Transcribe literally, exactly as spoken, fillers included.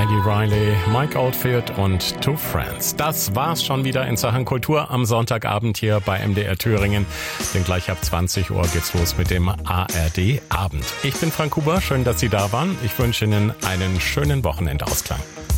Maggie Riley, Mike Oldfield und Two Friends. Das war's schon wieder in Sachen Kultur am Sonntagabend hier bei M D R Thüringen. Denn gleich ab zwanzig Uhr geht's los mit dem A R D Abend. Ich bin Frank Huber, schön, dass Sie da waren. Ich wünsche Ihnen einen schönen Wochenendausklang.